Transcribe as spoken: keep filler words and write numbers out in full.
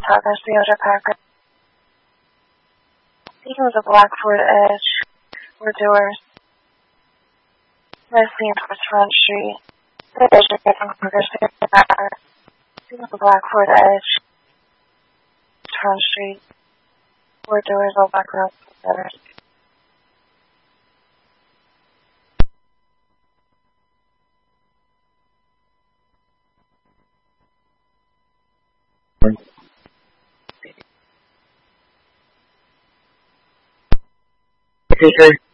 Talkers, Toyota Packard. Speaking of the Blackford Edge, four doors. Mostly towards Front Street. The edge of Talkers, Toyota Packard. Speaking of the Blackford Edge, Front Street. Four doors, all black roads, letters. Speaker.